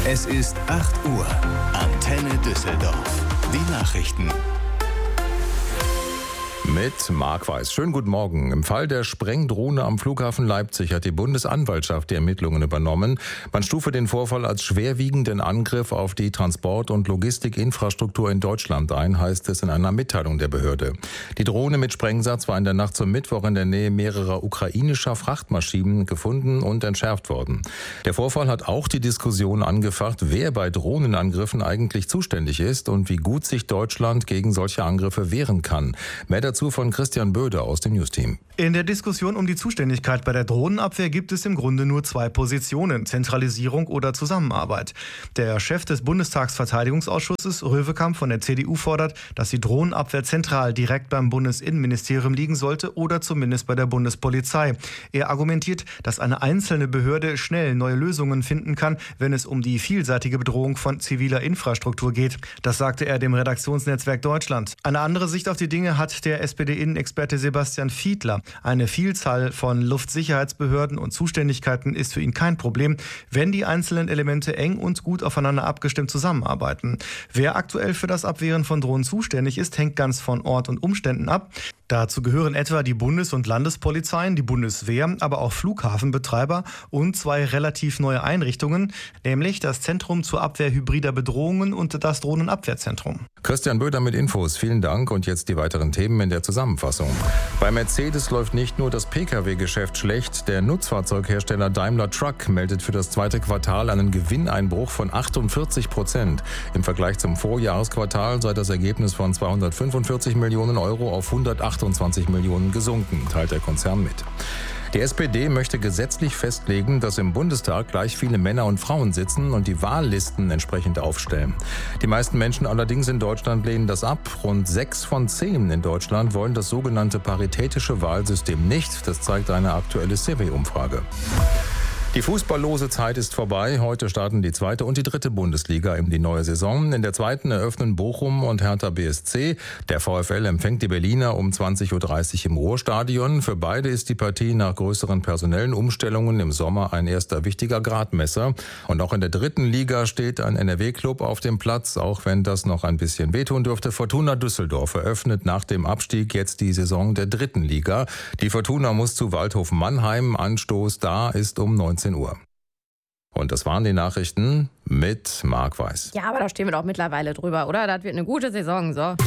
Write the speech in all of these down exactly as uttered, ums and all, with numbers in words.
Es ist acht Uhr. Antenne Düsseldorf. Die Nachrichten. Mit Marc Weiß. Schönen guten Morgen. Im Fall der Sprengdrohne am Flughafen Leipzig hat die Bundesanwaltschaft die Ermittlungen übernommen. Man stufe den Vorfall als schwerwiegenden Angriff auf die Transport- und Logistikinfrastruktur in Deutschland ein, heißt es in einer Mitteilung der Behörde. Die Drohne mit Sprengsatz war in der Nacht zum Mittwoch in der Nähe mehrerer ukrainischer Frachtmaschinen gefunden und entschärft worden. Der Vorfall hat auch die Diskussion angefacht, wer bei Drohnenangriffen eigentlich zuständig ist und wie gut sich Deutschland gegen solche Angriffe wehren kann. Mehr dazu von Christian Böder aus dem Newsteam. In der Diskussion um die Zuständigkeit bei der Drohnenabwehr gibt es im Grunde nur zwei Positionen: Zentralisierung oder Zusammenarbeit. Der Chef des Bundestagsverteidigungsausschusses, Röwekamp von der C D U, fordert, dass die Drohnenabwehr zentral direkt beim Bundesinnenministerium liegen sollte oder zumindest bei der Bundespolizei. Er argumentiert, dass eine einzelne Behörde schnell neue Lösungen finden kann, wenn es um die vielseitige Bedrohung von ziviler Infrastruktur geht. Das sagte er dem Redaktionsnetzwerk Deutschland. Eine andere Sicht auf die Dinge hat der S P D-Innenexperte Sebastian Fiedler. Eine Vielzahl von Luftsicherheitsbehörden und Zuständigkeiten ist für ihn kein Problem, wenn die einzelnen Elemente eng und gut aufeinander abgestimmt zusammenarbeiten. Wer aktuell für das Abwehren von Drohnen zuständig ist, hängt ganz von Ort und Umständen ab. Dazu gehören etwa die Bundes- und Landespolizeien, die Bundeswehr, aber auch Flughafenbetreiber und zwei relativ neue Einrichtungen, nämlich das Zentrum zur Abwehr hybrider Bedrohungen und das Drohnenabwehrzentrum. Christian Böder mit Infos. Vielen Dank und jetzt die weiteren Themen in der Zusammenfassung. Bei Mercedes läuft nicht nur das Pkw-Geschäft schlecht. Der Nutzfahrzeughersteller Daimler Truck meldet für das zweite Quartal einen Gewinneinbruch von achtundvierzig Prozent. Im Vergleich zum Vorjahresquartal sei das Ergebnis von zweihundertfünfundvierzig Millionen Euro auf hundertachtundzwanzig Millionen gesunken, teilt der Konzern mit. Die S P D möchte gesetzlich festlegen, dass im Bundestag gleich viele Männer und Frauen sitzen und die Wahllisten entsprechend aufstellen. Die meisten Menschen allerdings in Deutschland lehnen das ab. Rund sechs von zehn in Deutschland wollen das sogenannte paritätische Wahlsystem nicht. Das zeigt eine aktuelle Survey-Umfrage. Die fußballlose Zeit ist vorbei. Heute starten die zweite und die dritte Bundesliga in die neue Saison. In der zweiten eröffnen Bochum und Hertha B S C. Der VfL empfängt die Berliner um zwanzig Uhr dreißig im Ruhrstadion. Für beide ist die Partie nach größeren personellen Umstellungen im Sommer ein erster wichtiger Gradmesser. Und auch in der dritten Liga steht ein N R W-Club auf dem Platz, auch wenn das noch ein bisschen wehtun dürfte. Fortuna Düsseldorf eröffnet nach dem Abstieg jetzt die Saison der dritten Liga. Die Fortuna muss zu Waldhof Mannheim. Anstoß da ist um neunzehn Uhr. Und das waren die Nachrichten mit Marc Weiß. Ja, aber da stehen wir doch mittlerweile drüber, oder? Das wird eine gute Saison, so.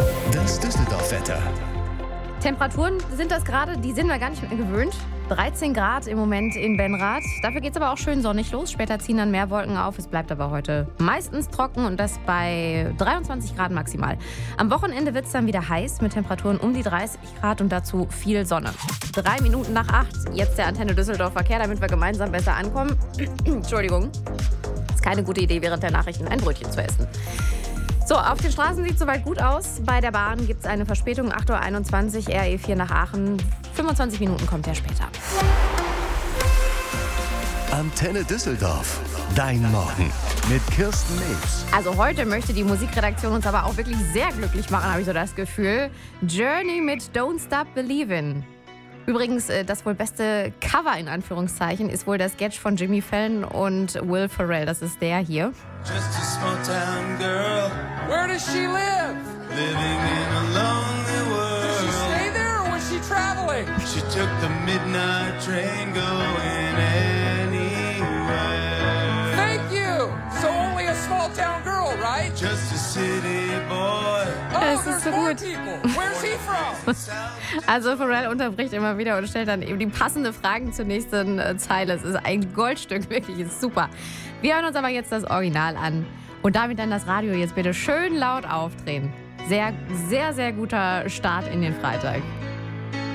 Das Düsseldorf-Wetter. Temperaturen sind das gerade, die sind wir gar nicht mehr gewöhnt. dreizehn Grad im Moment in Benrath. Dafür geht es aber auch schön sonnig los. Später ziehen dann mehr Wolken auf. Es bleibt aber heute meistens trocken und das bei dreiundzwanzig Grad maximal. Am Wochenende wird es dann wieder heiß mit Temperaturen um die dreißig Grad und dazu viel Sonne. Drei Minuten nach acht, jetzt der Antenne Düsseldorf Verkehr, damit wir gemeinsam besser ankommen. Entschuldigung. Ist keine gute Idee, während der Nachrichten ein Brötchen zu essen. So, auf den Straßen sieht es soweit gut aus. Bei der Bahn gibt es eine Verspätung, acht Uhr einundzwanzig, R E vier nach Aachen. fünfundzwanzig Minuten kommt der später. Antenne Düsseldorf. Dein Morgen mit Kirsten Nebs. Also heute möchte die Musikredaktion uns aber auch wirklich sehr glücklich machen, habe ich so das Gefühl. Journey mit Don't Stop Believin'. Übrigens, das wohl beste Cover in Anführungszeichen ist wohl der Sketch von Jimmy Fallon und Will Ferrell. Das ist der hier. Just a small town girl. Where does she live? Living in a lonely world. Does she stay there or was she traveling? She took the midnight train going anywhere. Thank you. So only a small town girl, right? Just a city boy. Es ist so gut. Where's he from? Also Pharrell unterbricht immer wieder und stellt dann eben die passende Fragen zur nächsten äh, Zeile. Es ist ein Goldstück, wirklich, ist super. Wir hören uns aber jetzt das Original an und damit dann das Radio jetzt bitte schön laut aufdrehen. Sehr, sehr, sehr guter Start in den Freitag.